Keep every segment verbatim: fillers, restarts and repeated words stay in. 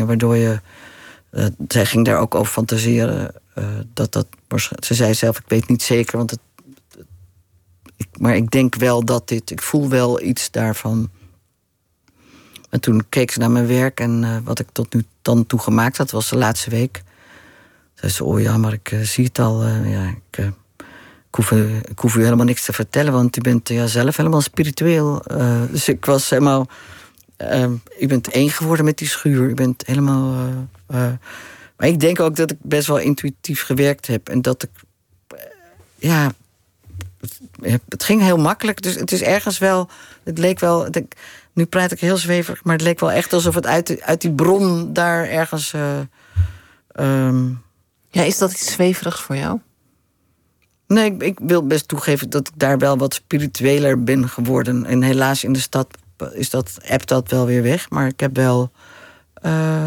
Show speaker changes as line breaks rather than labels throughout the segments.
dingen waardoor je... Uh, zij ging daar ook over fantaseren. Uh, dat dat, ze zei zelf, ik weet niet zeker, want het, ik, maar ik denk wel dat dit... Ik voel wel iets daarvan. En toen keek ze naar mijn werk en uh, wat ik tot nu dan toe gemaakt had, was de laatste week. Zei ze, oh ja, maar ik uh, zie het al. Uh, ja, ik, uh, ik, hoef, uh, ik hoef u helemaal niks te vertellen, want u bent uh, ja, zelf helemaal spiritueel. Uh, dus ik was helemaal... Uh, u bent één geworden met die schuur. U bent helemaal... Uh, uh, maar ik denk ook dat ik best wel intuïtief gewerkt heb. En dat ik... Uh, ja... Het, het ging heel makkelijk. Dus het is ergens wel... Het leek wel... Het, nu praat ik heel zweverig, maar het leek wel echt alsof het uit, uit die bron daar ergens... Uh, um...
Ja, is dat iets zweverigs voor jou?
Nee, ik, ik wil best toegeven dat ik daar wel wat spiritueler ben geworden. En helaas in de stad is dat, appt dat wel weer weg. Maar ik heb wel uh,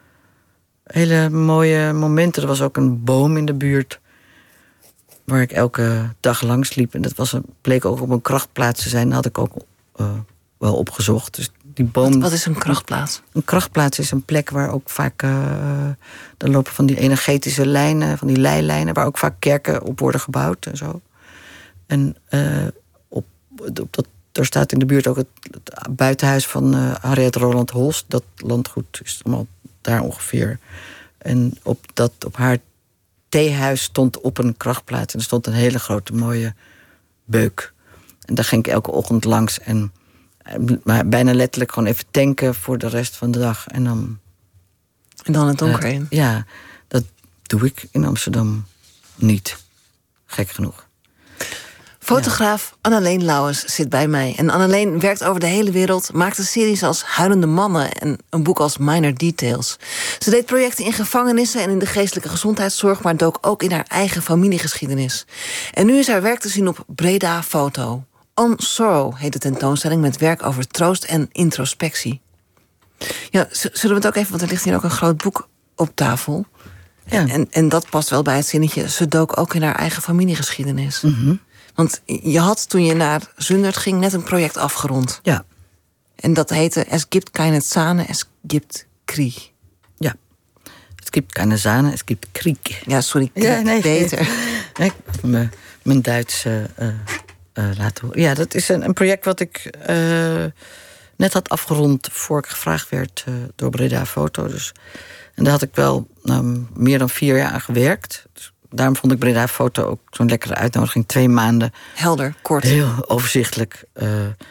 hele mooie momenten. Er was ook een boom in de buurt waar ik elke dag langs liep. En dat was een, bleek ook op een krachtplaats te zijn. Dat had ik ook uh, wel opgezocht. Dus die boom,
wat, wat is een krachtplaats?
Een krachtplaats is een plek waar ook vaak... Uh, er lopen van die energetische lijnen, van die leilijnen... waar ook vaak kerken op worden gebouwd en zo. En uh, op, op dat, er staat in de buurt ook het, het buitenhuis van uh, Harriet Roland Holst. Dat landgoed is allemaal daar ongeveer. En op, dat, op haar theehuis stond op een krachtplaats... en er stond een hele grote mooie beuk. En daar ging ik elke ochtend langs... en maar bijna letterlijk gewoon even tanken voor de rest van de dag. En dan...
En dan het donker in?
Uh, ja, dat doe ik in Amsterdam niet. Gek genoeg.
Fotograaf ja. Anneleen Lauwers zit bij mij. En Anneleen werkt over de hele wereld, maakte series als Huilende Mannen en een boek als Minor Details. Ze deed projecten in gevangenissen en in de geestelijke gezondheidszorg, maar dook ook in haar eigen familiegeschiedenis. En nu is haar werk te zien op Breda Foto. On Sorrow heet de tentoonstelling, met werk over troost en introspectie. Ja, zullen we het ook even, want er ligt hier ook een groot boek op tafel. Ja. En, en, en dat past wel bij het zinnetje, ze dook ook in haar eigen familiegeschiedenis.
Mm-hmm.
Want je had, toen je naar Zundert ging, net een project afgerond.
Ja.
En dat heette Es gibt keine Sahne, es gibt Krieg.
Ja. Es gibt keine Sahne, es gibt Krieg.
Ja, sorry,
ja, nee,
beter.
Nee, nee, mijn Duits uh, uh, laten horen. Ja, dat is een, een project wat ik uh, net had afgerond voor ik gevraagd werd uh, door Breda Foto. Dus, en daar had ik wel nou, meer dan vier jaar aan gewerkt. Dus daarom vond ik Breda Foto ook zo'n lekkere uitnodiging. Twee maanden.
Helder, kort.
Heel overzichtelijk. Uh,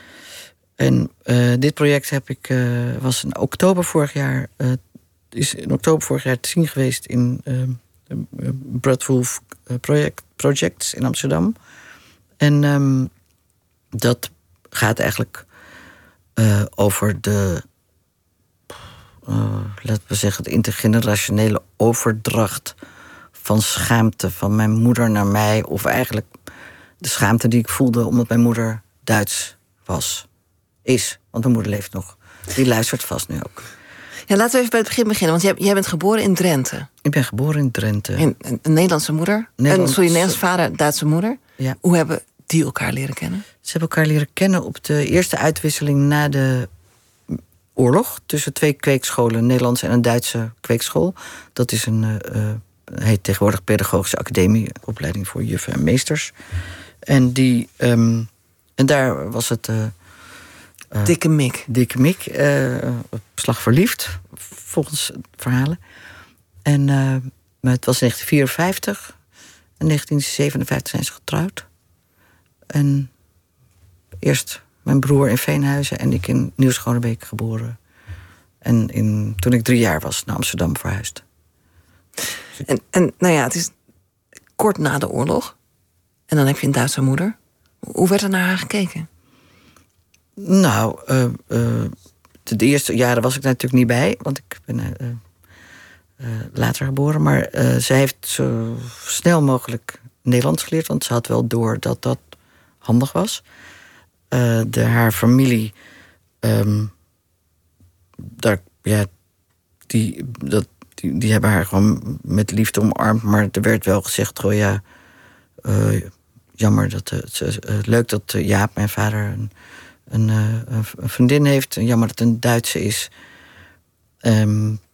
en uh, dit project heb ik, uh, was in oktober vorig jaar... Uh, is in oktober vorig jaar te zien geweest in uh, Bradwolf project, Projects in Amsterdam. En um, dat gaat eigenlijk uh, over de... Uh, laten we zeggen, de intergenerationele overdracht van schaamte van mijn moeder naar mij. Of eigenlijk de schaamte die ik voelde omdat mijn moeder Duits was. Is, want mijn moeder leeft nog. Die luistert vast nu ook.
Ja, laten we even bij het begin beginnen. Want jij, jij bent geboren in Drenthe.
Ik ben geboren in Drenthe.
En, een, een Nederlandse moeder. Nederlands... Een, sorry, Nederlands vader, Duitse moeder.
Ja.
Hoe hebben die elkaar leren kennen?
Ze hebben elkaar leren kennen op de eerste uitwisseling na de oorlog. Tussen twee kweekscholen, een Nederlandse en een Duitse kweekschool. Dat is een... Uh, heet tegenwoordig Pedagogische Academie, opleiding voor juffen en meesters. En die, um, en daar was het... Uh, uh,
Dikke Mik.
Dikke Mik, uh, op slag verliefd, volgens verhalen. En uh, maar het was negentien vierenvijftig. En negentien zevenenvijftig zijn ze getrouwd. En eerst mijn broer in Veenhuizen en ik in Nieuw-Schonebeek geboren. En in, toen ik drie jaar was, naar Amsterdam verhuisd.
En, en nou ja, het is kort na de oorlog. En dan heb je een Duitse moeder. Hoe werd er naar haar gekeken?
Nou, uh, uh, de eerste jaren was ik daar natuurlijk niet bij. Want ik ben uh, uh, later geboren. Maar uh, zij heeft zo snel mogelijk Nederlands geleerd. Want ze had wel door dat dat handig was. Uh, de, haar familie... Um, daar, ja, die... dat Die, die hebben haar gewoon met liefde omarmd. Maar er werd wel gezegd, goh ja... Uh, jammer, dat, uh, uh, leuk dat uh, Jaap, mijn vader... een, een, uh, een vriendin heeft. Jammer dat het een Duitse is. Um,